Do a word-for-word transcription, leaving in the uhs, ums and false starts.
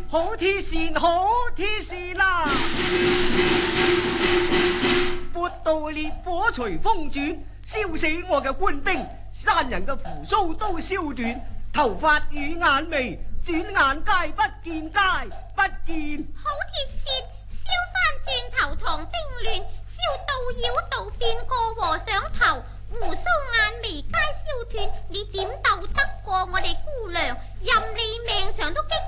好鐵線，好鐵線啦！活到烈火隨風轉，燒死我嘅官兵，山人嘅鬍鬚都燒斷，頭髮與眼眉，轉眼皆不見，皆不見。 好鐵線，燒翻轉頭唐兵亂，燒到繞道變過和尚頭，鬍鬚眼眉皆燒斷，你點鬥得過我哋姑娘？任你命長都經